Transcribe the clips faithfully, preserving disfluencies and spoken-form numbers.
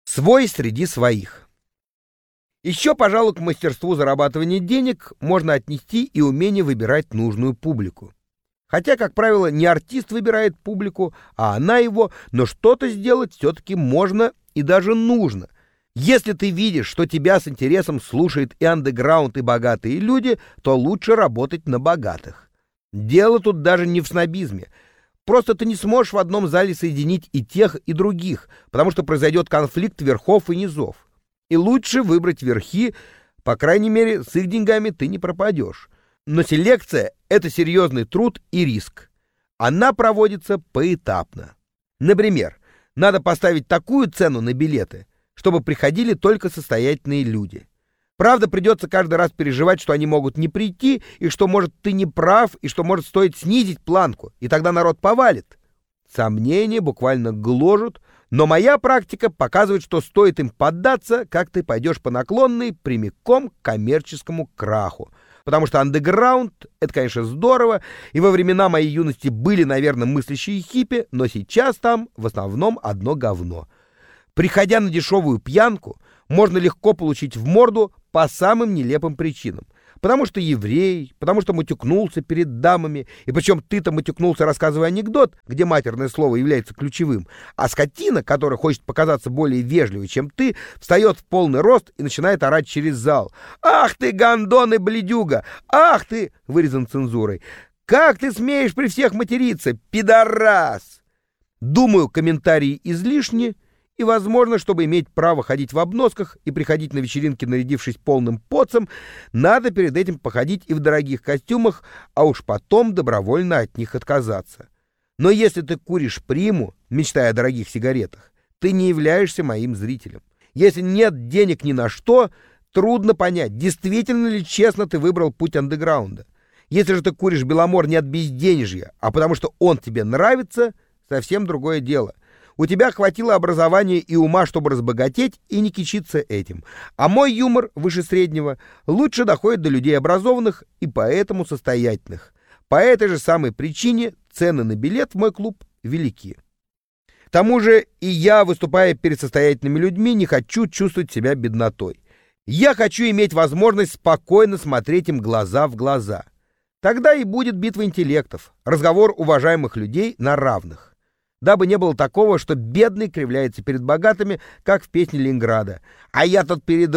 Свой среди своих. Еще, пожалуй, к мастерству зарабатывания денег можно отнести и умение выбирать нужную публику. Хотя, как правило, не артист выбирает публику, а она его, но что-то сделать все-таки можно и даже нужно. Если ты видишь, что тебя с интересом слушает и андеграунд, и богатые люди, то лучше работать на богатых. Дело тут даже не в снобизме. Просто ты не сможешь в одном зале соединить и тех, и других, потому что произойдет конфликт верхов и низов. И лучше выбрать верхи, по крайней мере, с их деньгами ты не пропадешь. Но селекция — это серьезный труд и риск. Она проводится поэтапно. Например, надо поставить такую цену на билеты, чтобы приходили только состоятельные люди. Правда, придется каждый раз переживать, что они могут не прийти, и что, может, ты не прав, и что, может, стоит снизить планку, и тогда народ повалит. Сомнения буквально гложут, но моя практика показывает, что стоит им поддаться, как ты пойдешь по наклонной прямиком к коммерческому краху. Потому что андеграунд — это, конечно, здорово, и во времена моей юности были, наверное, мыслящие хиппи, но сейчас там в основном одно говно. Приходя на дешевую пьянку, можно легко получить в морду по самым нелепым причинам. Потому что еврей, потому что матюкнулся перед дамами, и причем ты-то матюкнулся, рассказывая анекдот, где матерное слово является ключевым, а скотина, которая хочет показаться более вежливой, чем ты, встает в полный рост и начинает орать через зал. «Ах ты, гондон и бледюга! Ах ты!» — вырезан цензурой. «Как ты смеешь при всех материться, пидорас!» Думаю, комментарии излишни, и, возможно, чтобы иметь право ходить в обносках и приходить на вечеринки, нарядившись полным поцем, надо перед этим походить и в дорогих костюмах, а уж потом добровольно от них отказаться. Но если ты куришь приму, мечтая о дорогих сигаретах, ты не являешься моим зрителем. Если нет денег ни на что, трудно понять, действительно ли честно ты выбрал путь андеграунда. Если же ты куришь Беломор не от безденежья, а потому что он тебе нравится, совсем другое дело. У тебя хватило образования и ума, чтобы разбогатеть и не кичиться этим. А мой юмор, выше среднего, лучше доходит до людей образованных и поэтому состоятельных. По этой же самой причине цены на билет в мой клуб велики. К тому же и я, выступая перед состоятельными людьми, не хочу чувствовать себя беднотой. Я хочу иметь возможность спокойно смотреть им глаза в глаза. Тогда и будет битва интеллектов, разговор уважаемых людей на равных. Дабы не было такого, что бедный кривляется перед богатыми, как в песне Ленинграда. А я тут перед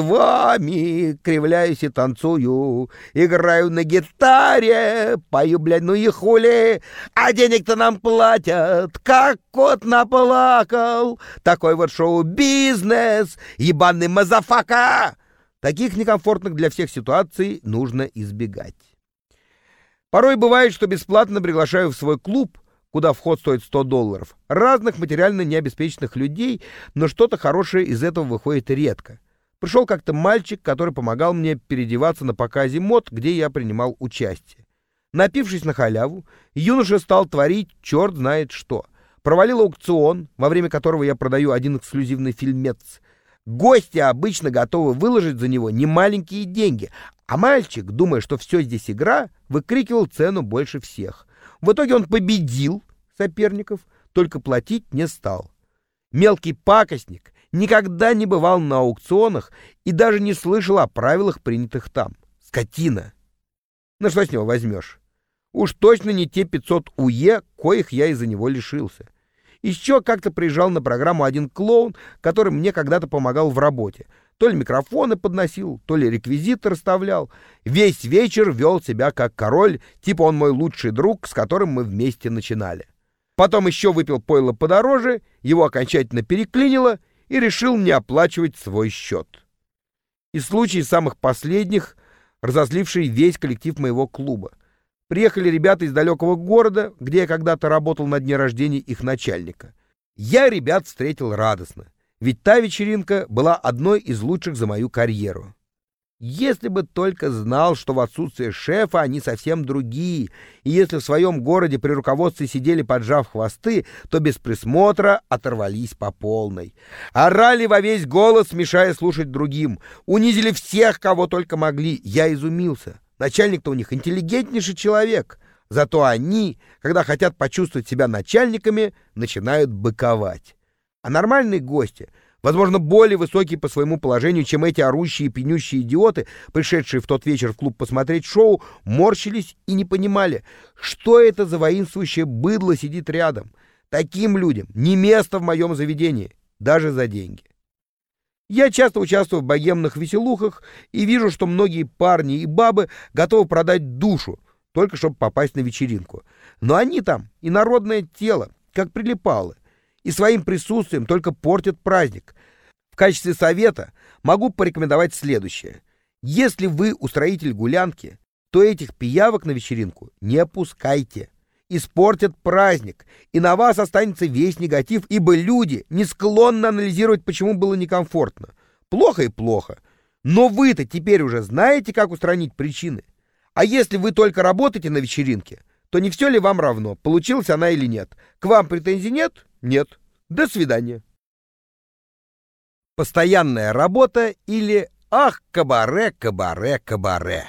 вами кривляюсь и танцую, играю на гитаре, пою, блядь, ну и хули, а денег-то нам платят, как кот наплакал. Такой вот шоу-бизнес, ебаный мазафака. Таких некомфортных для всех ситуаций нужно избегать. Порой бывает, что бесплатно приглашаю в свой клуб, куда вход стоит сто долларов, разных материально необеспеченных людей, но что-то хорошее из этого выходит редко. Пришел как-то мальчик, который помогал мне переодеваться на показе мод, где я принимал участие. Напившись на халяву, юноша стал творить черт знает что. Провалил аукцион, во время которого я продаю один эксклюзивный фильмец. Гости обычно готовы выложить за него немаленькие деньги, а мальчик, думая, что все здесь игра, выкрикивал цену больше всех. В итоге он победил соперников, только платить не стал. Мелкий пакостник никогда не бывал на аукционах и даже не слышал о правилах, принятых там. Скотина. Ну что с него возьмешь? Уж точно не те пятьсот УЕ, коих я из-за него лишился. Еще как-то приезжал на программу один клоун, который мне когда-то помогал в работе. То ли микрофоны подносил, то ли реквизиты расставлял. Весь вечер вел себя как король, типа он мой лучший друг, с которым мы вместе начинали. Потом еще выпил пойло подороже, его окончательно переклинило и решил не оплачивать свой счет. И случай самых последних, разозливший весь коллектив моего клуба. Приехали ребята из далекого города, где я когда-то работал на дне рождения их начальника. Я ребят встретил радостно, ведь та вечеринка была одной из лучших за мою карьеру. Если бы только знал, что в отсутствие шефа они совсем другие, и если в своем городе при руководстве сидели поджав хвосты, то без присмотра оторвались по полной. Орали во весь голос, мешая слушать другим, унизили всех, кого только могли. Я изумился. Начальник-то у них интеллигентнейший человек, зато они, когда хотят почувствовать себя начальниками, начинают быковать. А нормальные гости возможно, более высокий по своему положению, чем эти орущие и пьянющие идиоты, пришедшие в тот вечер в клуб посмотреть шоу, морщились и не понимали, что это за воинствующее быдло сидит рядом. Таким людям не место в моем заведении, даже за деньги. Я часто участвую в богемных веселухах и вижу, что многие парни и бабы готовы продать душу, только чтобы попасть на вечеринку. Но они там инородное тело, как прилипалы, и своим присутствием только портят праздник. В качестве совета могу порекомендовать следующее. Если вы устроитель гулянки, то этих пиявок на вечеринку не пускайте. Испортят праздник, и на вас останется весь негатив, ибо люди не склонны анализировать, почему было некомфортно. Плохо и плохо. Но вы-то теперь уже знаете, как устранить причины. А если вы только работаете на вечеринке, то не все ли вам равно, получилась она или нет? К вам претензий нет? Нет. До свидания. Постоянная работа или «Ах, кабаре, кабаре, кабаре».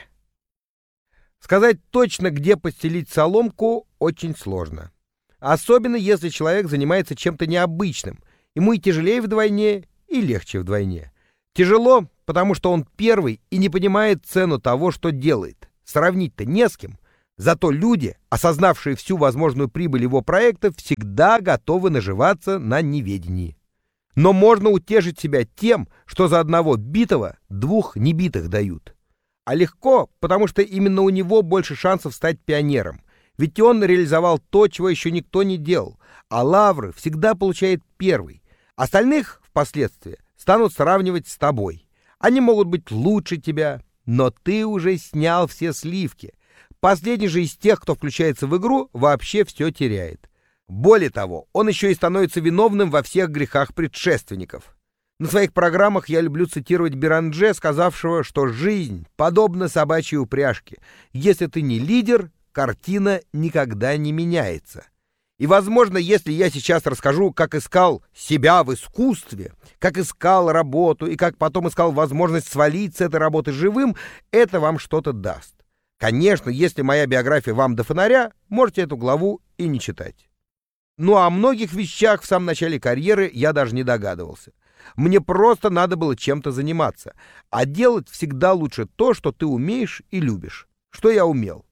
Сказать точно, где постелить соломку, очень сложно. Особенно, если человек занимается чем-то необычным. Ему и тяжелее вдвойне, и легче вдвойне. Тяжело, потому что он первый и не понимает цену того, что делает. Сравнить-то не с кем. Зато люди, осознавшие всю возможную прибыль его проекта, всегда готовы наживаться на неведении. Но можно утешить себя тем, что за одного битого двух небитых дают. А легко, потому что именно у него больше шансов стать пионером. Ведь он реализовал то, чего еще никто не делал. А лавры всегда получает первый. Остальных впоследствии станут сравнивать с тобой. Они могут быть лучше тебя, но ты уже снял все сливки. Последний же из тех, кто включается в игру, вообще все теряет. Более того, он еще и становится виновным во всех грехах предшественников. На своих программах я люблю цитировать Берандже, сказавшего, что жизнь подобна собачьей упряжке. Если ты не лидер, картина никогда не меняется. И, возможно, если я сейчас расскажу, как искал себя в искусстве, как искал работу и как потом искал возможность свалить с этой работы живым, это вам что-то даст. Конечно, если моя биография вам до фонаря, можете эту главу и не читать. Ну а о многих вещах в самом начале карьеры я даже не догадывался. Мне просто надо было чем-то заниматься. А делать всегда лучше то, что ты умеешь и любишь. Что я умел?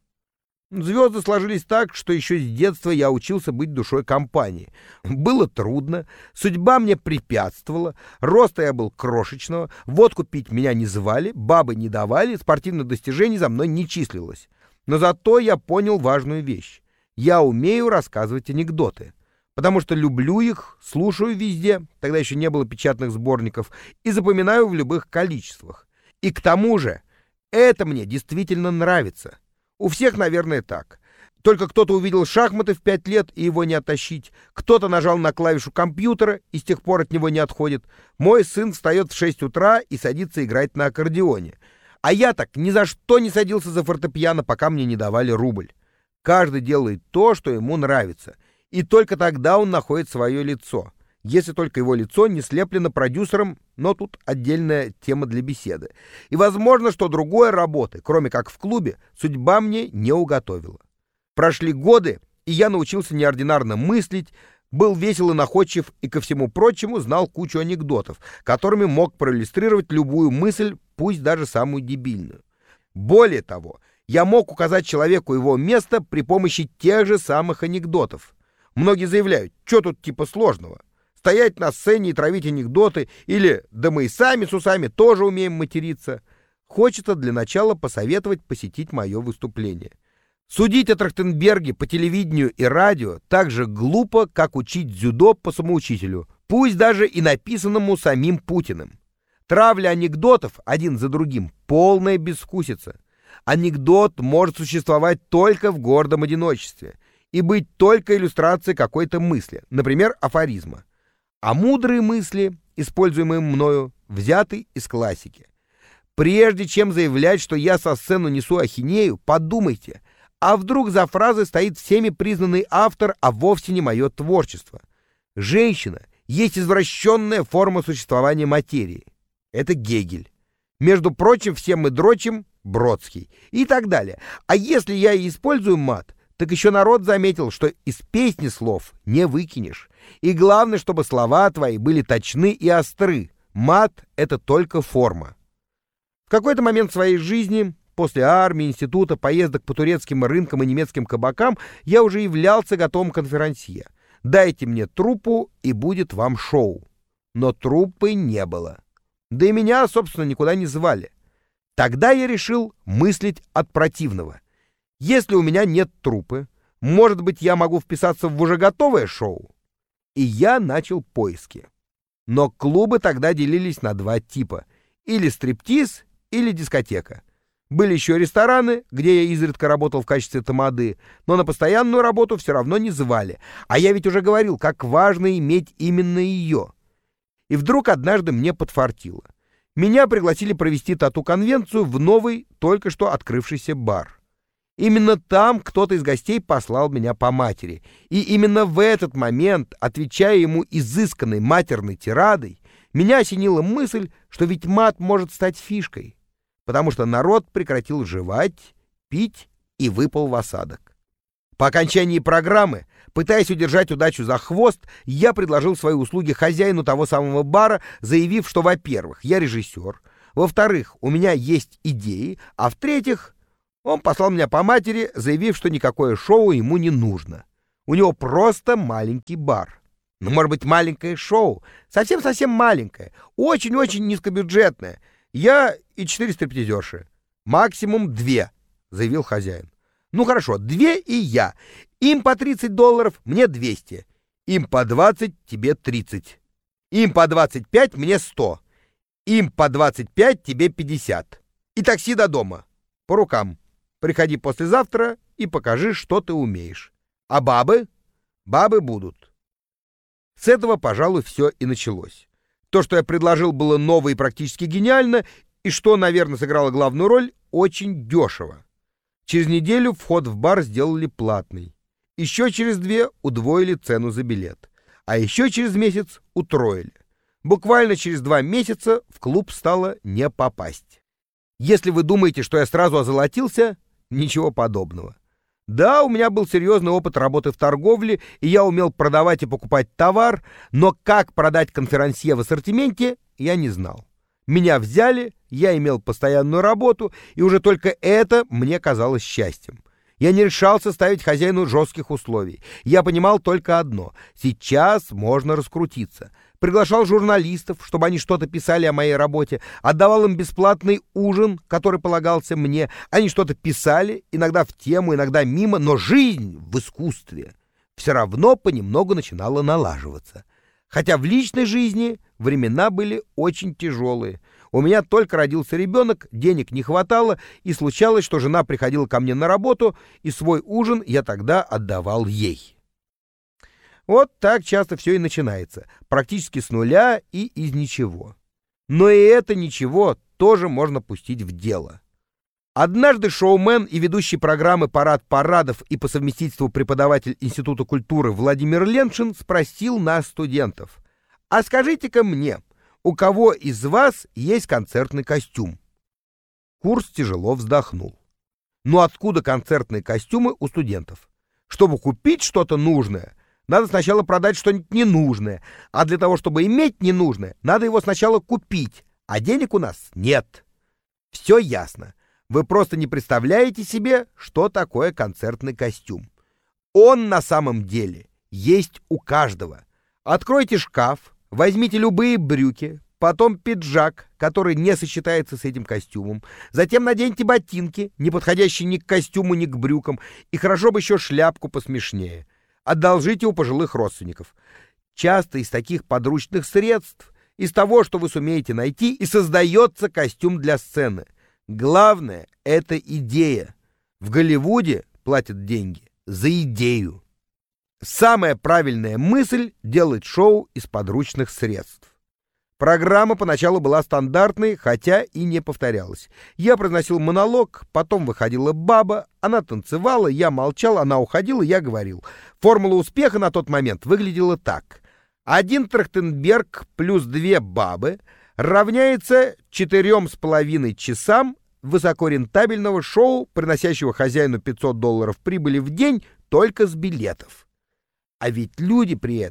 Звезды сложились так, что еще с детства я учился быть душой компании. Было трудно, судьба мне препятствовала, роста я был крошечного, водку пить меня не звали, бабы не давали, спортивных достижений за мной не числилось. Но зато я понял важную вещь. Я умею рассказывать анекдоты. Потому что люблю их, слушаю везде, тогда еще не было печатных сборников, и запоминаю в любых количествах. И к тому же, это мне действительно нравится. У всех, наверное, так. Только кто-то увидел шахматы в пять лет, и его не оттащить. Кто-то нажал на клавишу компьютера, и с тех пор от него не отходит. Мой сын встает в шесть утра и садится играть на аккордеоне. А я так ни за что не садился за фортепиано, пока мне не давали рубль. Каждый делает то, что ему нравится. И только тогда он находит свое лицо. Если только его лицо не слеплено продюсером, но тут отдельная тема для беседы. И возможно, что другой работы, кроме как в клубе, судьба мне не уготовила. Прошли годы, и я научился неординарно мыслить, был весел и находчив, и ко всему прочему знал кучу анекдотов, которыми мог проиллюстрировать любую мысль, пусть даже самую дебильную. Более того, я мог указать человеку его место при помощи тех же самых анекдотов. Многие заявляют, что тут типа сложного? Стоять на сцене и травить анекдоты, или «да мы и сами с усами тоже умеем материться». Хочется для начала посоветовать посетить мое выступление. Судить о Трахтенберге по телевидению и радио так же глупо, как учить дзюдо по самоучителю, пусть даже и написанному самим Путиным. Травля анекдотов один за другим — полная безвкусица. Анекдот может существовать только в гордом одиночестве и быть только иллюстрацией какой-то мысли, например, афоризма. А мудрые мысли, используемые мною, взяты из классики. Прежде чем заявлять, что я со сцены несу ахинею, подумайте, а вдруг за фразой стоит всеми признанный автор, а вовсе не мое творчество. Женщина есть извращенная форма существования материи. Это Гегель. Между прочим, все мы дрочим — Бродский. И так далее. А если я и использую мат, так еще народ заметил, что из песни слов не выкинешь. И главное, чтобы слова твои были точны и остры. Мат — это только форма. В какой-то момент своей жизни, после армии, института, поездок по турецким рынкам и немецким кабакам, я уже являлся готовым конферансье. Дайте мне труппу, и будет вам шоу. Но труппы не было. Да и меня, собственно, никуда не звали. Тогда я решил мыслить от противного. Если у меня нет труппы, может быть, я могу вписаться в уже готовое шоу? И я начал поиски. Но клубы тогда делились на два типа. Или стриптиз, или дискотека. Были еще рестораны, где я изредка работал в качестве тамады, но на постоянную работу все равно не звали. А я ведь уже говорил, как важно иметь именно ее. И вдруг однажды мне подфартило. Меня пригласили провести тату-конвенцию в новый, только что открывшийся бар. Именно там кто-то из гостей послал меня по матери. И именно в этот момент, отвечая ему изысканной матерной тирадой, меня осенила мысль, что ведь мат может стать фишкой, потому что народ прекратил жевать, пить и выпал в осадок. По окончании программы, пытаясь удержать удачу за хвост, я предложил свои услуги хозяину того самого бара, заявив, что, во-первых, я режиссер, во-вторых, у меня есть идеи, а в-третьих, он послал меня по матери, заявив, что никакое шоу ему не нужно. У него просто маленький бар. Ну, может быть, маленькое шоу, совсем-совсем маленькое, очень-очень низкобюджетное. Я и четыре стриптизерши. Максимум две, заявил хозяин. Ну хорошо, две и я. Им по тридцать долларов, мне двести. Им по двадцать, тебе тридцать. Им по двадцать пять, мне сто. Им по двадцать пять, тебе пятьдесят. И такси до дома. По рукам. Приходи послезавтра и покажи, что ты умеешь. А бабы? Бабы будут. С этого, пожалуй, все и началось. То, что я предложил, было ново и практически гениально, и что, наверное, сыграло главную роль, очень дешево. Через неделю вход в бар сделали платный. Еще через две удвоили цену за билет. А еще через месяц утроили. Буквально через два месяца в клуб стало не попасть. Если вы думаете, что я сразу озолотился, ничего подобного. Да, у меня был серьезный опыт работы в торговле, и я умел продавать и покупать товар, но как продать конферансье в ассортименте, я не знал. Меня взяли, я имел постоянную работу, и уже только это мне казалось счастьем. Я не решался ставить хозяину жестких условий. Я понимал только одно — сейчас можно раскрутиться. Приглашал журналистов, чтобы они что-то писали о моей работе, отдавал им бесплатный ужин, который полагался мне. Они что-то писали, иногда в тему, иногда мимо, но жизнь в искусстве все равно понемногу начинала налаживаться. Хотя в личной жизни времена были очень тяжелые. У меня только родился ребенок, денег не хватало, и случалось, что жена приходила ко мне на работу, и свой ужин я тогда отдавал ей. Вот так часто все и начинается, практически с нуля и из ничего. Но и это ничего тоже можно пустить в дело. Однажды шоумен и ведущий программы «Парад парадов» и по совместительству преподаватель Института культуры Владимир Леншин спросил нас, студентов: «А скажите-ка мне, у кого из вас есть концертный костюм?» Курс тяжело вздохнул. Ну откуда концертные костюмы у студентов? Чтобы купить что-то нужное, надо сначала продать что-нибудь ненужное, а для того, чтобы иметь ненужное, надо его сначала купить, а денег у нас нет. Все ясно. Вы просто не представляете себе, что такое концертный костюм. Он на самом деле есть у каждого. Откройте шкаф, возьмите любые брюки, потом пиджак, который не сочетается с этим костюмом, затем наденьте ботинки, не подходящие ни к костюму, ни к брюкам, и хорошо бы еще шляпку посмешнее. Одолжите у пожилых родственников. Часто из таких подручных средств, из того, что вы сумеете найти, и создается костюм для сцены. Главное — это идея. В Голливуде платят деньги за идею. Самая правильная мысль — делать шоу из подручных средств. Программа поначалу была стандартной, хотя и не повторялась. Я произносил монолог, потом выходила баба, она танцевала, я молчал, она уходила, я говорил. Формула успеха на тот момент выглядела так. Один Трахтенберг плюс две бабы равняется четырем с половиной часам высокорентабельного шоу, приносящего хозяину пятьсот долларов прибыли в день только с билетов. А ведь люди при этом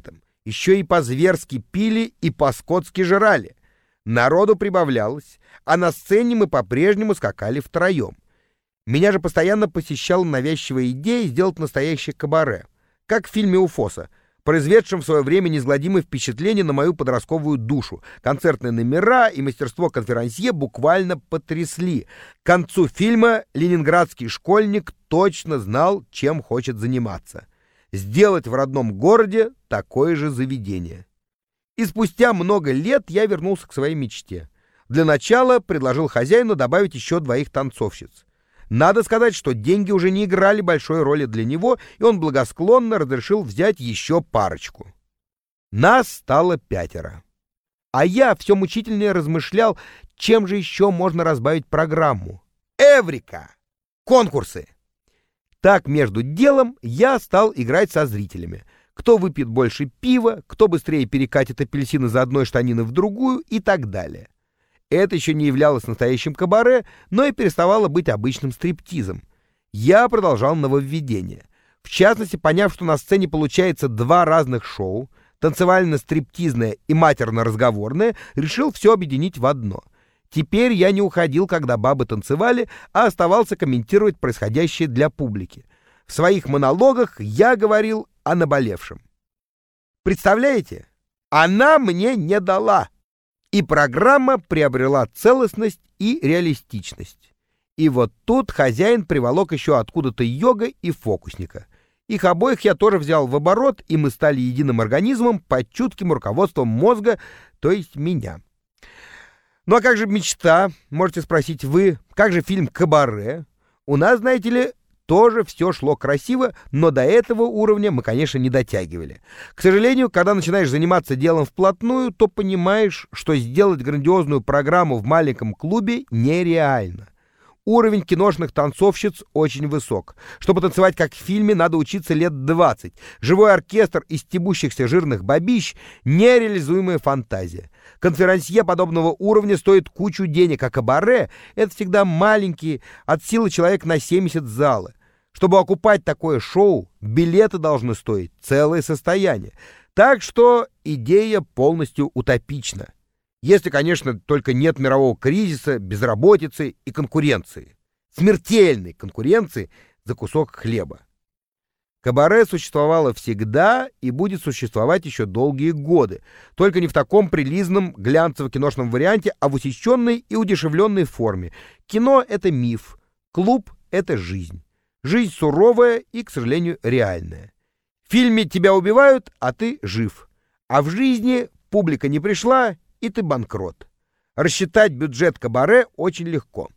еще и по-зверски пили и по-скотски жрали. Народу прибавлялось, а на сцене мы по-прежнему скакали втроем. Меня же постоянно посещала навязчивая идея сделать настоящее кабаре, как в фильме Уфоса, произведшем в свое время неизгладимое впечатление на мою подростковую душу. Концертные номера и мастерство конферансье буквально потрясли. К концу фильма ленинградский школьник точно знал, чем хочет заниматься. Сделать в родном городе такое же заведение. И спустя много лет я вернулся к своей мечте. Для начала предложил хозяину добавить еще двоих танцовщиц. Надо сказать, что деньги уже не играли большой роли для него, и он благосклонно разрешил взять еще парочку. Нас стало пятеро. А я все мучительнее размышлял, чем же еще можно разбавить программу. Эврика! Конкурсы! Так, между делом, я стал играть со зрителями. Кто выпьет больше пива, кто быстрее перекатит апельсин из одной штанины в другую и так далее. Это еще не являлось настоящим кабаре, но и переставало быть обычным стриптизом. Я продолжал нововведение. В частности, поняв, что на сцене получается два разных шоу, танцевально-стриптизное и матерно-разговорное, решил все объединить в одно. Теперь я не уходил, когда бабы танцевали, а оставался комментировать происходящее для публики. В своих монологах я говорил о наболевшем. Представляете? Она мне не дала. И программа приобрела целостность и реалистичность. И вот тут хозяин приволок еще откуда-то йога и фокусника. Их обоих я тоже взял в оборот, и мы стали единым организмом под чутким руководством мозга, то есть меня. Ну а как же мечта, можете спросить вы, как же фильм «Кабаре»? У нас, знаете ли, тоже все шло красиво, но до этого уровня мы, конечно, не дотягивали. К сожалению, когда начинаешь заниматься делом вплотную, то понимаешь, что сделать грандиозную программу в маленьком клубе нереально. Уровень киношных танцовщиц очень высок. Чтобы танцевать как в фильме, надо учиться лет двадцать. Живой оркестр из стебущихся жирных бабищ — нереализуемая фантазия. Конферансье подобного уровня стоит кучу денег, а кабаре — это всегда маленькие, от силы человек на семьдесят залы. Чтобы окупать такое шоу, билеты должны стоить целое состояние. Так что идея полностью утопична. Если, конечно, только нет мирового кризиса, безработицы и конкуренции. Смертельной конкуренции за кусок хлеба. Кабаре существовало всегда и будет существовать еще долгие годы, только не в таком прилизанном глянцево-киношном варианте, а в усеченной и удешевленной форме. Кино — это миф, клуб — это жизнь. Жизнь суровая и, к сожалению, реальная. В фильме тебя убивают, а ты жив. А в жизни публика не пришла, и ты банкрот. Рассчитать бюджет кабаре очень легко.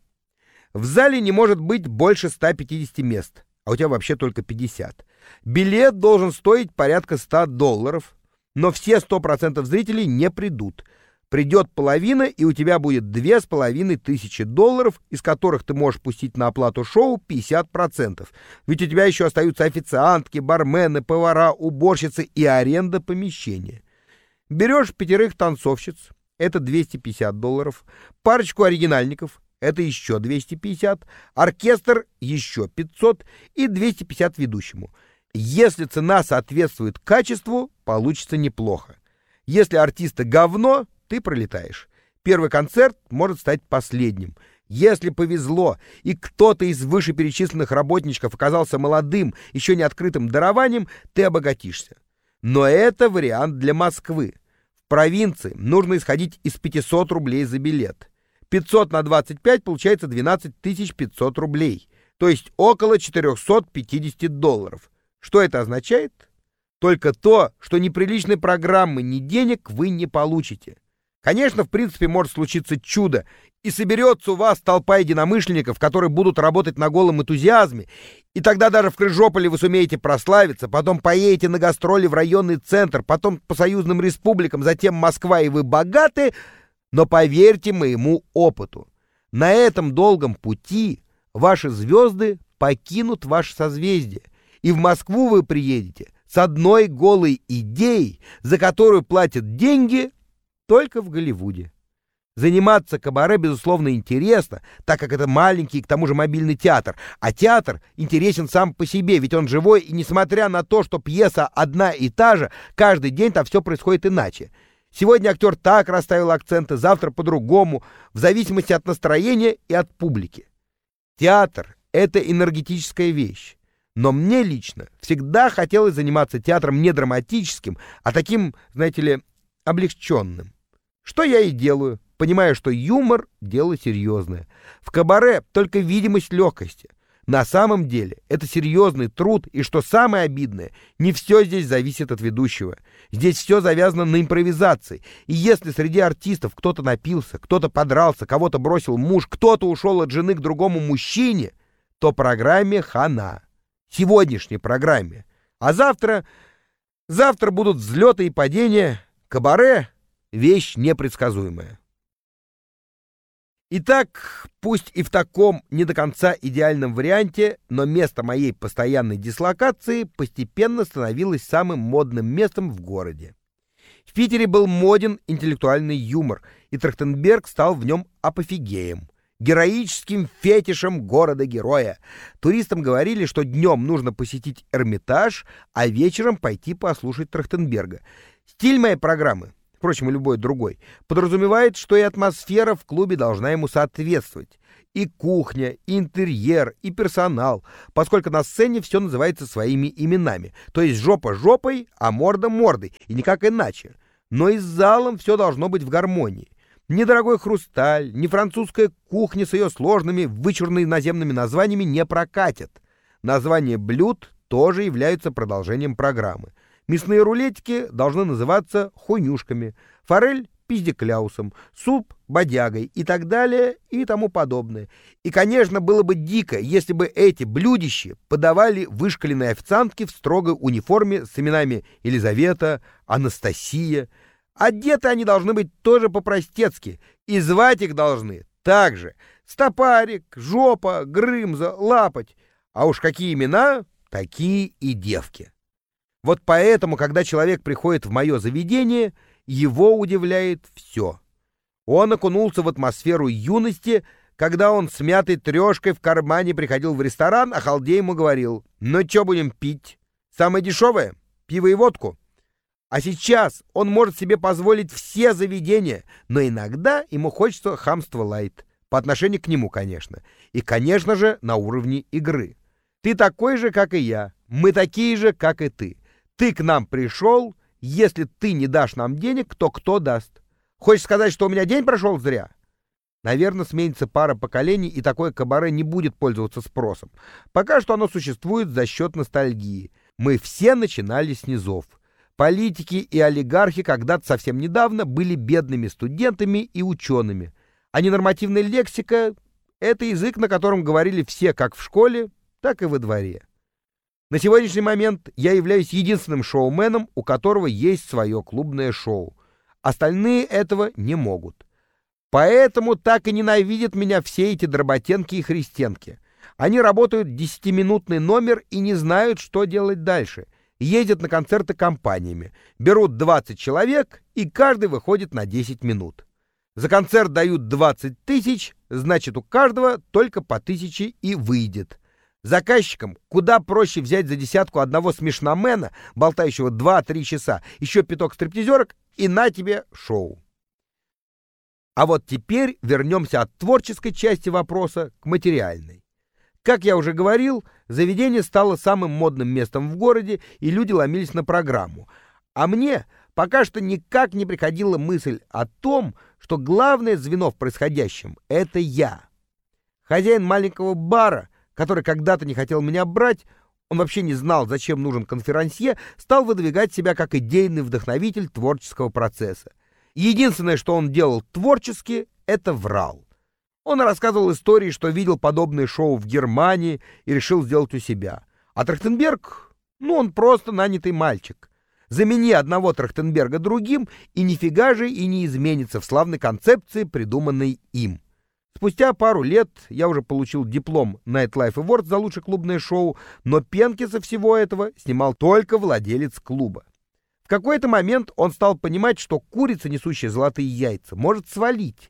В зале не может быть больше ста пятидесяти мест, а у тебя вообще только пятьдесят. Билет должен стоить порядка ста долларов, но все сто процентов зрителей не придут. Придет половина, и у тебя будет две с половиной тысячи долларов, из которых ты можешь пустить на оплату шоу пятьдесят процентов. Ведь у тебя еще остаются официантки, бармены, повара, уборщицы и аренда помещения. Берешь пятерых танцовщиц, это двести пятьдесят долларов, парочку оригинальников, это еще двести пятьдесят, оркестр еще пятьсот и двести пятьдесят ведущему. Если цена соответствует качеству, получится неплохо. Если артисты говно, ты пролетаешь. Первый концерт может стать последним. Если повезло, и кто-то из вышеперечисленных работничков оказался молодым, еще не открытым дарованием, ты обогатишься. Но это вариант для Москвы. В провинции нужно исходить из пятисот рублей за билет. пятьсот на двадцать пять получается двенадцать тысяч пятьсот рублей, то есть около четыреста пятьдесят долларов. Что это означает? Только то, что ни приличной программы, ни денег вы не получите. Конечно, в принципе, может случиться чудо, и соберется у вас толпа единомышленников, которые будут работать на голом энтузиазме, и тогда даже в Крыжополе вы сумеете прославиться, потом поедете на гастроли в районный центр, потом по союзным республикам, затем Москва, и вы богаты, но поверьте моему опыту, на этом долгом пути ваши звезды покинут ваше созвездие, и в Москву вы приедете с одной голой идеей, за которую платят деньги только в Голливуде. Заниматься кабаре, безусловно, интересно, так как это маленький и к тому же мобильный театр. А театр интересен сам по себе, ведь он живой, и несмотря на то, что пьеса одна и та же, каждый день там все происходит иначе. Сегодня актер так расставил акценты, завтра по-другому, в зависимости от настроения и от публики. Театр — это энергетическая вещь. Но мне лично всегда хотелось заниматься театром не драматическим, а таким, знаете ли, облегченным. Что я и делаю, понимая, что юмор — дело серьезное. В кабаре только видимость легкости. На самом деле это серьезный труд, и что самое обидное, не все здесь зависит от ведущего. Здесь все завязано на импровизации. И если среди артистов кто-то напился, кто-то подрался, кого-то бросил муж, кто-то ушел от жены к другому мужчине, то программе хана. Сегодняшней программе. А завтра... Завтра будут взлеты и падения. Кабаре — вещь непредсказуемая. Итак, пусть и в таком не до конца идеальном варианте, но место моей постоянной дислокации постепенно становилось самым модным местом в городе. В Питере был моден интеллектуальный юмор, и Трахтенберг стал в нем апофигеем, героическим фетишем города-героя. Туристам говорили, что днем нужно посетить Эрмитаж, а вечером пойти послушать Трахтенберга. Стиль моей программы, впрочем, и любой другой, подразумевает, что и атмосфера в клубе должна ему соответствовать. И кухня, и интерьер, и персонал, поскольку на сцене все называется своими именами, то есть жопа жопой, а морда мордой, и никак иначе. Но и с залом все должно быть в гармонии. Ни дорогой хрусталь, ни французская кухня с ее сложными, вычурными наземными названиями не прокатят. Названия блюд тоже являются продолжением программы. Мясные рулетики должны называться хуйнюшками, форель — пиздекляусом, суп — бодягой и так далее и тому подобное. И, конечно, было бы дико, если бы эти блюдища подавали вышкаленные официантки в строгой униформе с именами Елизавета, Анастасия. Одеты они должны быть тоже по-простецки, и звать их должны так же: Стопарик, Жопа, Грымза, Лапоть. А уж какие имена, такие и девки. Вот поэтому, когда человек приходит в мое заведение, его удивляет все. Он окунулся в атмосферу юности, когда он с мятой трешкой в кармане приходил в ресторан, а халдей ему говорил: «Ну что будем пить? Самое дешевое? Пиво и водку». А сейчас он может себе позволить все заведения, но иногда ему хочется хамства лайт, по отношению к нему, конечно. И, конечно же, на уровне игры. Ты такой же, как и я. Мы такие же, как и ты. Ты к нам пришел, если ты не дашь нам денег, то кто даст? Хочешь сказать, что у меня день прошел зря? Наверное, сменится пара поколений, и такое кабаре не будет пользоваться спросом. Пока что оно существует за счет ностальгии. Мы все начинали с низов. Политики и олигархи когда-то совсем недавно были бедными студентами и учеными. А ненормативная лексика — это язык, на котором говорили все как в школе, так и во дворе. На сегодняшний момент я являюсь единственным шоуменом, у которого есть свое клубное шоу. Остальные этого не могут. Поэтому так и ненавидят меня все эти дроботенки и христенки. Они работают десятиминутный номер и не знают, что делать дальше. Ездят на концерты компаниями, берут двадцать человек, и каждый выходит на десять минут. За концерт дают двадцать тысяч, значит, у каждого только по тысяче и выйдет. Заказчикам куда проще взять за десятку одного смешномена, болтающего два-три часа, еще пяток стриптизерок, и на тебе шоу. А вот теперь вернемся от творческой части вопроса к материальной. Как я уже говорил, заведение стало самым модным местом в городе, и люди ломились на программу. А мне пока что никак не приходила мысль о том, что главное звено в происходящем — это я. Хозяин маленького бара, который когда-то не хотел меня брать, он вообще не знал, зачем нужен конферансье, стал выдвигать себя как идейный вдохновитель творческого процесса. Единственное, что он делал творчески, это врал. Он рассказывал истории, что видел подобные шоу в Германии и решил сделать у себя. А Трахтенберг, ну, он просто нанятый мальчик. Замени одного Трахтенберга другим, и нифига же и не изменится в славной концепции, придуманной им. Спустя пару лет я уже получил диплом Nightlife Award за лучшее клубное шоу, но пенки со всего этого снимал только владелец клуба. В какой-то момент он стал понимать, что курица, несущая золотые яйца, может свалить.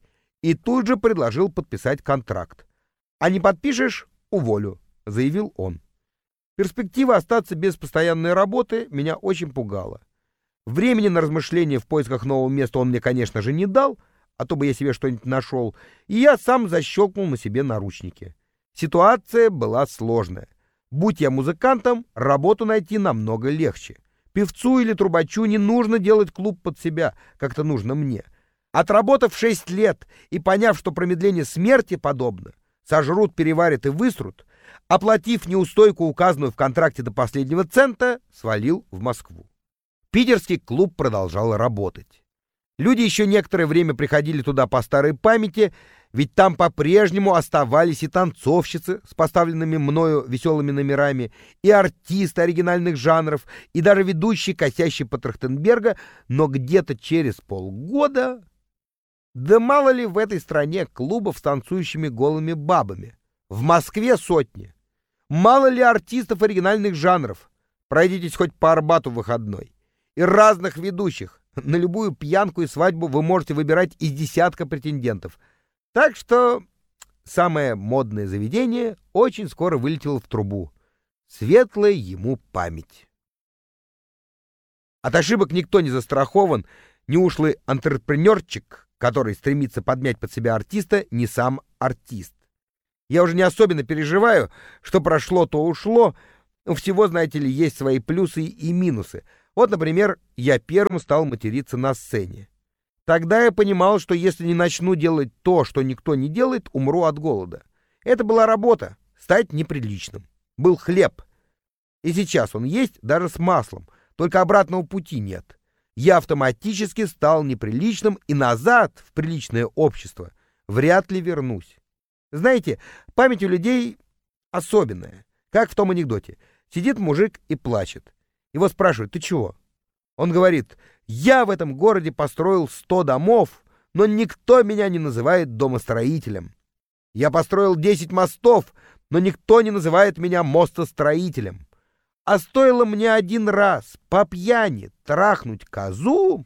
и тут же предложил подписать контракт. «А не подпишешь — уволю», — заявил он. Перспектива остаться без постоянной работы меня очень пугала. Времени на размышления в поисках нового места он мне, конечно же, не дал, а то бы я себе что-нибудь нашел, и я сам защелкнул на себе наручники. Ситуация была сложная. Будь я музыкантом, работу найти намного легче. Певцу или трубачу не нужно делать клуб под себя, как это нужно мне. Отработав шесть лет и поняв, что промедление смерти подобно, сожрут, переварят и высрут, оплатив неустойку, указанную в контракте до последнего цента, свалил в Москву. Питерский клуб продолжал работать. Люди еще некоторое время приходили туда по старой памяти, ведь там по-прежнему оставались и танцовщицы с поставленными мною веселыми номерами, и артисты оригинальных жанров, и даже ведущий, косящий по Трахтенберга, но где-то через полгода... Да мало ли в этой стране клубов с танцующими голыми бабами. В Москве сотни. Мало ли артистов оригинальных жанров. Пройдитесь хоть по Арбату в выходной. И разных ведущих. На любую пьянку и свадьбу вы можете выбирать из десятка претендентов. Так что самое модное заведение очень скоро вылетело в трубу. Светлая ему память. От ошибок никто не застрахован, ни ушлый антрепренерчик, который стремится подмять под себя артиста, не сам артист. Я уже не особенно переживаю, что прошло, то ушло. У всего, знаете ли, есть свои плюсы и минусы. Вот, например, я первым стал материться на сцене. Тогда я понимал, что если не начну делать то, что никто не делает, умру от голода. Это была работа, стать неприличным. Был хлеб. И сейчас он есть даже с маслом, только обратного пути нет. Я автоматически стал неприличным и назад в приличное общество вряд ли вернусь. Знаете, память у людей особенная, как в том анекдоте. Сидит мужик и плачет. Его спрашивают: «Ты чего?» Он говорит: «Я в этом городе построил сто домов, но никто меня не называет домостроителем. Я построил десять мостов, но никто не называет меня мостостроителем. А стоило мне один раз по пьяни трахнуть козу...»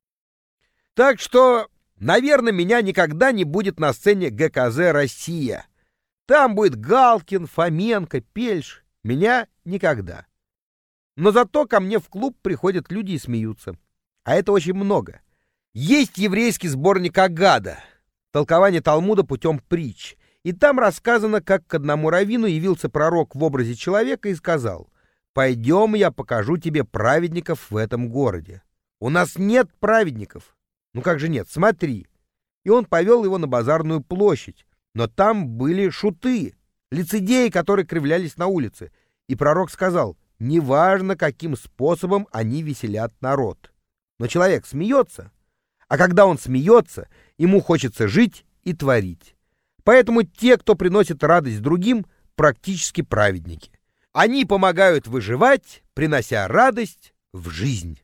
Так что, наверное, меня никогда не будет на сцене гэ ка зэ «Россия». Там будет Галкин, Фоменко, Пельш. Меня никогда. Но зато ко мне в клуб приходят люди и смеются. А это очень много. Есть еврейский сборник Агада, толкование Талмуда путем притч. И там рассказано, как к одному раввину явился пророк в образе человека и сказал: «Пойдем, я покажу тебе праведников в этом городе». «У нас нет праведников». «Ну как же нет? Смотри». И он повел его на базарную площадь. Но там были шуты, лицедеи, которые кривлялись на улице. И пророк сказал: неважно, каким способом они веселят народ. Но человек смеется. А когда он смеется, ему хочется жить и творить. Поэтому те, кто приносит радость другим, практически праведники. Они помогают выживать, принося радость в жизнь.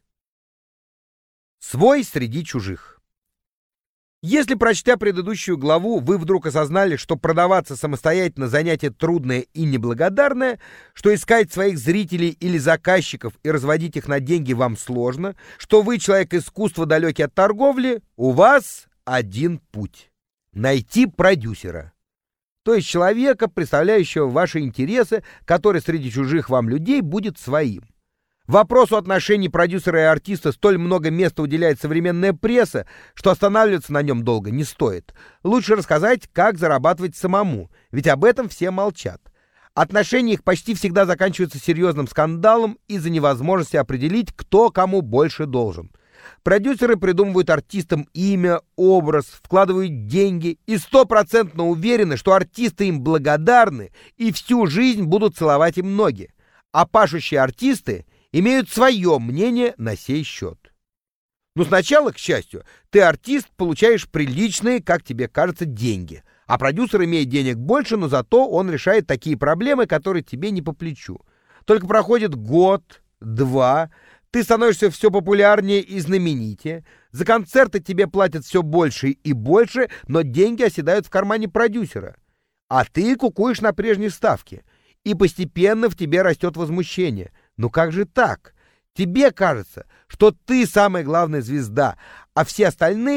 Свой среди чужих. Если, прочтя предыдущую главу, вы вдруг осознали, что продаваться самостоятельно занятие трудное и неблагодарное, что искать своих зрителей или заказчиков и разводить их на деньги вам сложно, что вы человек искусства, далекий от торговли, у вас один путь — найти продюсера. То есть человека, представляющего ваши интересы, который среди чужих вам людей будет своим. Вопросу отношений продюсера и артиста столь много места уделяет современная пресса, что останавливаться на нем долго не стоит. Лучше рассказать, как зарабатывать самому, ведь об этом все молчат. Отношения их почти всегда заканчиваются серьезным скандалом из-за невозможности определить, кто кому больше должен. Продюсеры придумывают артистам имя, образ, вкладывают деньги и стопроцентно уверены, что артисты им благодарны и всю жизнь будут целовать им ноги. А пашущие артисты имеют свое мнение на сей счет. Но сначала, к счастью, ты, артист, получаешь приличные, как тебе кажется, деньги, а продюсер имеет денег больше, но зато он решает такие проблемы, которые тебе не по плечу. Только проходит год, два, ты становишься все популярнее и знаменитее, за концерты тебе платят все больше и больше, но деньги оседают в кармане продюсера, а ты кукуешь на прежней ставке, и постепенно в тебе растет возмущение. Ну как же так? Тебе кажется, что ты самая главная звезда, а все остальные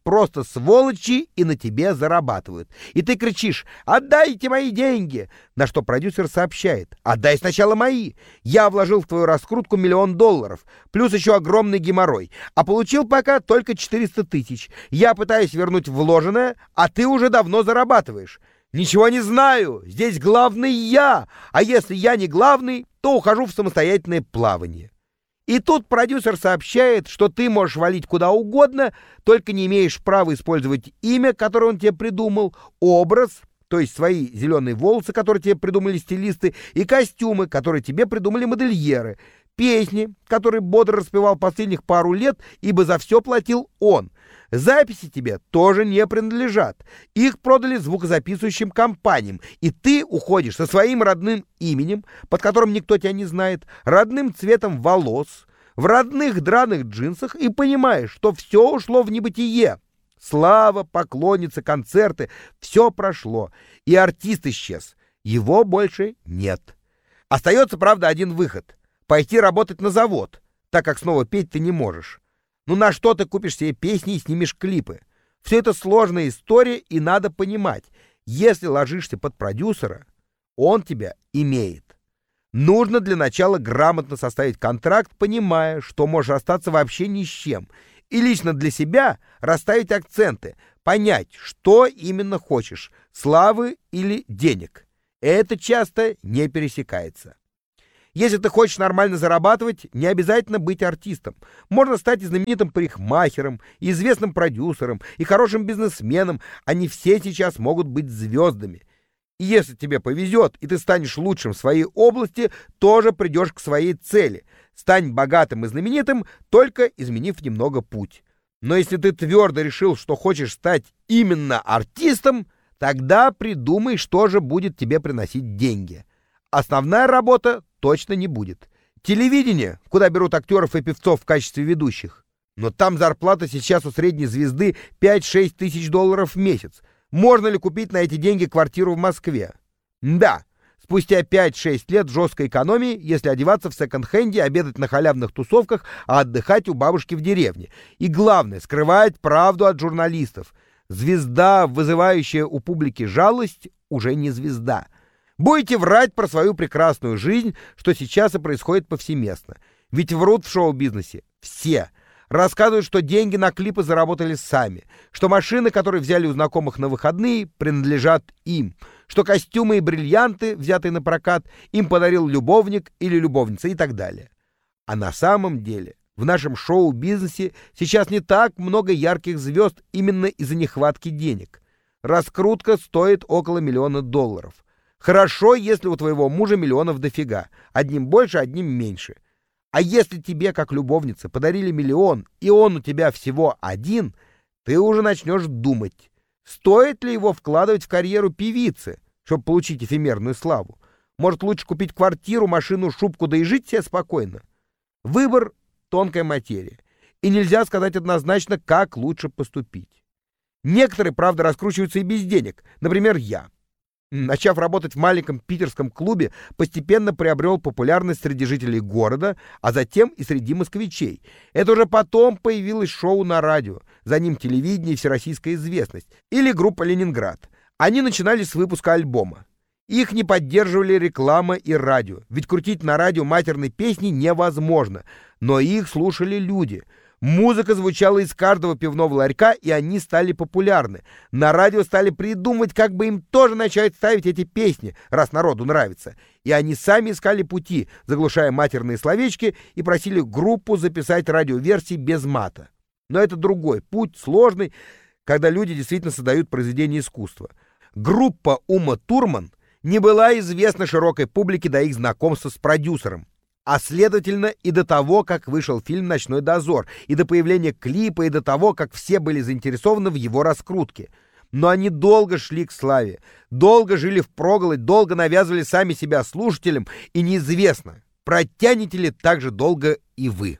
просто сволочи и на тебе зарабатывают. И ты кричишь: «Отдайте мои деньги!» На что продюсер сообщает: «Отдай сначала мои. Я вложил в твою раскрутку миллион долларов, плюс еще огромный геморрой, а получил пока только четыреста тысяч. Я пытаюсь вернуть вложенное, а ты уже давно зарабатываешь. Ничего не знаю, здесь главный я, а если я не главный, то ухожу в самостоятельное плавание». И тут продюсер сообщает, что ты можешь валить куда угодно, только не имеешь права использовать имя, которое он тебе придумал, образ, то есть свои зеленые волосы, которые тебе придумали стилисты, и костюмы, которые тебе придумали модельеры, песни, которые бодро распевал последних пару лет, ибо за все платил он. Записи тебе тоже не принадлежат. Их продали звукозаписывающим компаниям, и ты уходишь со своим родным именем, под которым никто тебя не знает, родным цветом волос, в родных драных джинсах, и понимаешь, что все ушло в небытие. Слава, поклонницы, концерты — все прошло, и артист исчез. Его больше нет. Остается, правда, один выход — пойти работать на завод, так как снова петь ты не можешь. Ну на что ты купишь себе песни и снимешь клипы? Все это сложная история, и надо понимать, если ложишься под продюсера, он тебя имеет. Нужно для начала грамотно составить контракт, понимая, что можешь остаться вообще ни с чем, и лично для себя расставить акценты, понять, что именно хочешь — славы или денег. Это часто не пересекается. Если ты хочешь нормально зарабатывать, не обязательно быть артистом. Можно стать и знаменитым парикмахером, и известным продюсером, и хорошим бизнесменом. Они все сейчас могут быть звездами. И если тебе повезет, и ты станешь лучшим в своей области, тоже придешь к своей цели. Стань богатым и знаменитым, только изменив немного путь. Но если ты твердо решил, что хочешь стать именно артистом, тогда придумай, что же будет тебе приносить деньги. Основная работа точно не будет. Телевидение, куда берут актеров и певцов в качестве ведущих. Но там зарплата сейчас у средней звезды пять-шесть тысяч долларов в месяц. Можно ли купить на эти деньги квартиру в Москве? Да, спустя пять-шесть лет жесткой экономии, если одеваться в секонд-хенде, обедать на халявных тусовках, а отдыхать у бабушки в деревне. И главное, скрывать правду от журналистов. Звезда, вызывающая у публики жалость, уже не звезда. Будете врать про свою прекрасную жизнь, что сейчас и происходит повсеместно. Ведь врут в шоу-бизнесе все. Рассказывают, что деньги на клипы заработали сами, что машины, которые взяли у знакомых на выходные, принадлежат им, что костюмы и бриллианты, взятые на прокат, им подарил любовник или любовница и так далее. А на самом деле в нашем шоу-бизнесе сейчас не так много ярких звезд именно из-за нехватки денег. Раскрутка стоит около миллиона долларов. Хорошо, если у твоего мужа миллионов дофига. Одним больше, одним меньше. А если тебе, как любовнице, подарили миллион, и он у тебя всего один, ты уже начнешь думать, стоит ли его вкладывать в карьеру певицы, чтобы получить эфемерную славу. Может, лучше купить квартиру, машину, шубку, да и жить себе спокойно. Выбор — тонкая материя, и нельзя сказать однозначно, как лучше поступить. Некоторые, правда, раскручиваются и без денег, например, я. Начав работать в маленьком питерском клубе, постепенно приобрел популярность среди жителей города, а затем и среди москвичей. Это уже потом появилось шоу на радио, за ним телевидение и всероссийская известность, или группа «Ленинград». Они начинали с выпуска альбома. Их не поддерживали реклама и радио, ведь крутить на радио матерные песни невозможно, но их слушали люди. Музыка звучала из каждого пивного ларька, и они стали популярны. На радио стали придумывать, как бы им тоже начать ставить эти песни, раз народу нравится. И они сами искали пути, заглушая матерные словечки, и просили группу записать радиоверсии без мата. Но это другой путь, сложный, когда люди действительно создают произведения искусства. Группа Ума Турман не была известна широкой публике до их знакомства с продюсером. А следовательно, и до того, как вышел фильм «Ночной дозор», и до появления клипа, и до того, как все были заинтересованы в его раскрутке. Но они долго шли к славе, долго жили впроголодь, долго навязывали сами себя слушателям, и неизвестно, протянете ли так же долго и вы.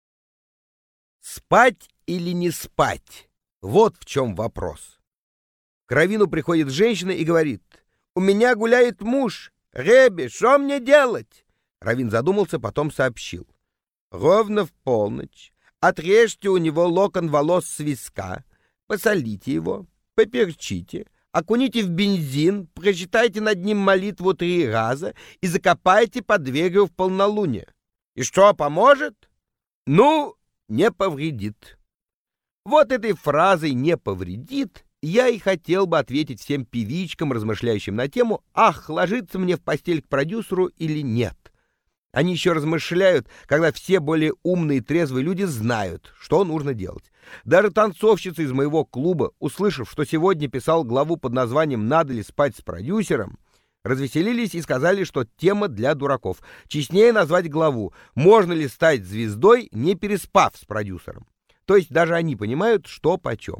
Спать или не спать? Вот в чем вопрос. К раввину приходит женщина и говорит: «У меня гуляет муж. Ребе, что мне делать?» Раввин задумался, потом сообщил: «Ровно в полночь отрежьте у него локон волос с виска, посолите его, поперчите, окуните в бензин, прочитайте над ним молитву три раза и закопайте под дверью в полнолуние. И что, поможет? Ну, не повредит. Вот этой фразой «не повредит» я и хотел бы ответить всем певичкам, размышляющим на тему «Ах, ложиться мне в постель к продюсеру или нет?». Они еще размышляют, когда все более умные и трезвые люди знают, что нужно делать. Даже танцовщица из моего клуба, услышав, что сегодня писал главу под названием «Надо ли спать с продюсером?», развеселились и сказали, что тема для дураков. Честнее назвать главу «Можно ли стать звездой, не переспав с продюсером?». То есть даже они понимают, что почем.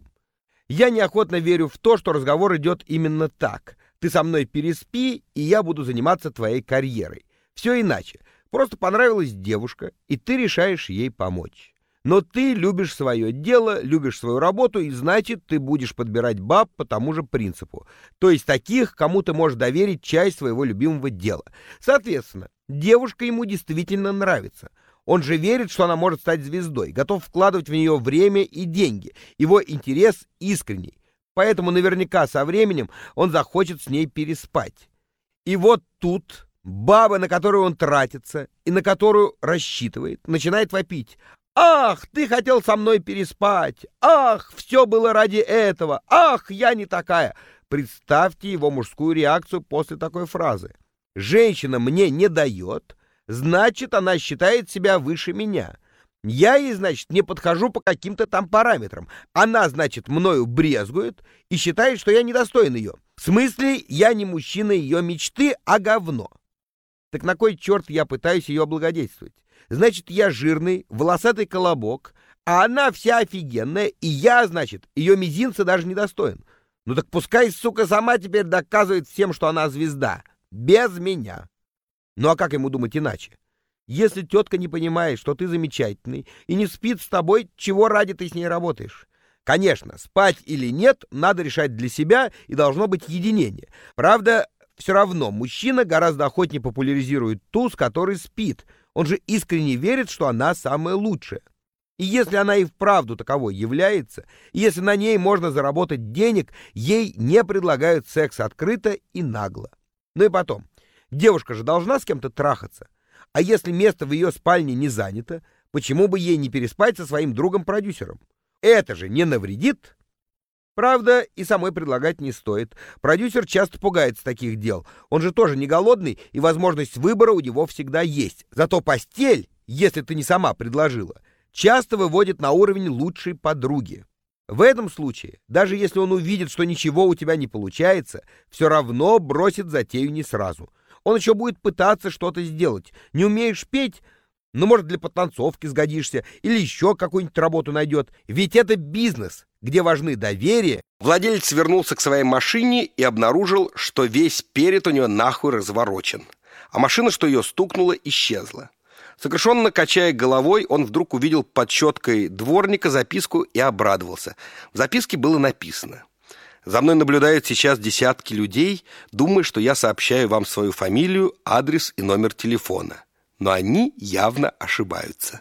Я неохотно верю в то, что разговор идет именно так. Ты со мной переспи, и я буду заниматься твоей карьерой. Все иначе. Просто понравилась девушка, и ты решаешь ей помочь. Но ты любишь свое дело, любишь свою работу, и значит, ты будешь подбирать баб по тому же принципу. То есть таких, кому ты можешь доверить часть своего любимого дела. Соответственно, девушка ему действительно нравится. Он же верит, что она может стать звездой, готов вкладывать в нее время и деньги. Его интерес искренний. Поэтому наверняка со временем он захочет с ней переспать. И вот тут баба, на которую он тратится и на которую рассчитывает, начинает вопить. «Ах, ты хотел со мной переспать! Ах, все было ради этого! Ах, я не такая!» Представьте его мужскую реакцию после такой фразы. «Женщина мне не дает, значит, она считает себя выше меня. Я ей, значит, не подхожу по каким-то там параметрам. Она, значит, мною брезгует и считает, что я недостоин ее. В смысле, я не мужчина ее мечты, а говно. Так на кой черт я пытаюсь ее облагодетельствовать? Значит, я жирный, волосатый колобок, а она вся офигенная, и я, значит, ее мизинца даже не достоин. Ну так пускай, сука, сама теперь доказывает всем, что она звезда. Без меня. Ну а как ему думать иначе? Если тетка не понимает, что ты замечательный, и не спит с тобой, чего ради ты с ней работаешь? Конечно, спать или нет, надо решать для себя, и должно быть единение. Правда, все равно мужчина гораздо охотнее популяризирует ту, с которой спит. Он же искренне верит, что она самая лучшая. И если она и вправду таковой является, и если на ней можно заработать денег, ей не предлагают секс открыто и нагло. Ну и потом, девушка же должна с кем-то трахаться. А если место в ее спальне не занято, почему бы ей не переспать со своим другом-продюсером? Это же не навредит? Правда, и самой предлагать не стоит. Продюсер часто пугается таких дел. Он же тоже не голодный, и возможность выбора у него всегда есть. Зато постель, если ты не сама предложила, часто выводит на уровень лучшей подруги. В этом случае, даже если он увидит, что ничего у тебя не получается, все равно бросит затею не сразу. Он еще будет пытаться что-то сделать. Не умеешь петь? Ну, может, для подтанцовки сгодишься, или еще какую-нибудь работу найдет. Ведь это бизнес, где важны доверие. Владелец вернулся к своей машине и обнаружил, что весь перед у него нахуй разворочен. А машина, что ее стукнула, исчезла. Сокрушенно качая головой, он вдруг увидел под щеткой дворника записку и обрадовался. В записке было написано: «За мной наблюдают сейчас десятки людей, думая, что я сообщаю вам свою фамилию, адрес и номер телефона. Но они явно ошибаются».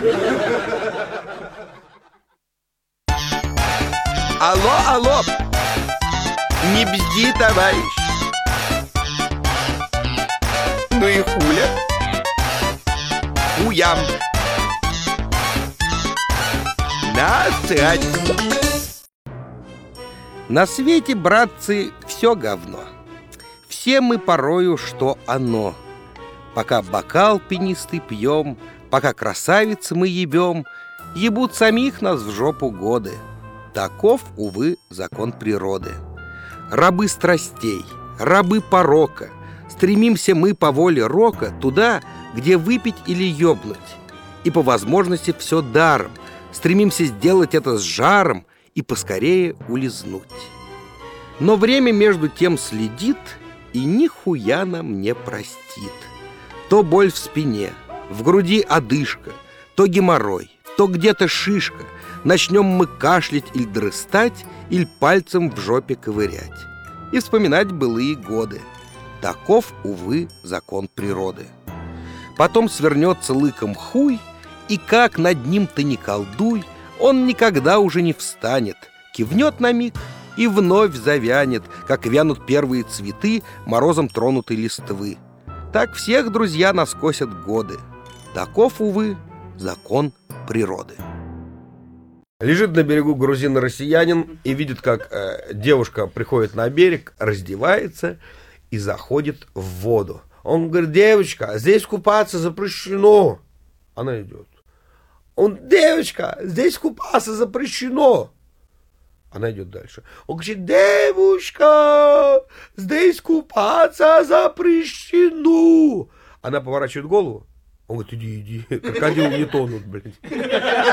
Алло, алло! Не бзди, товарищ! Ну и хуля? Хуям! Насрать! На свете, братцы, все говно. Все мы порою, что оно. Пока бокал пенистый пьем, пока красавиц мы ебем, ебут самих нас в жопу годы. Таков, увы, закон природы. Рабы страстей, рабы порока, стремимся мы по воле рока туда, где выпить или ёбнуть. И по возможности все даром, стремимся сделать это с жаром и поскорее улизнуть. Но время между тем следит и нихуя нам не простит. То боль в спине, в груди одышка, то геморрой, то где-то шишка. Начнем мы кашлять или дрыстать, или пальцем в жопе ковырять. И вспоминать былые годы. Таков, увы, закон природы. Потом свернется лыком хуй, и как над ним ты не колдуй, он никогда уже не встанет, кивнет на миг и вновь завянет, как вянут первые цветы морозом тронутой листвы. Так всех, друзья, наскосят годы. Таков, увы, закон природы. Лежит на берегу грузин-россиянин и видит, как э, девушка приходит на берег, раздевается и заходит в воду. Он говорит: девочка, здесь купаться запрещено. Она идет. Он: девочка, здесь купаться запрещено. Она идет дальше. Он говорит: девушка, здесь купаться запрещено. Она поворачивает голову. Он говорит: иди, иди, крокодилы не тонут, блядь.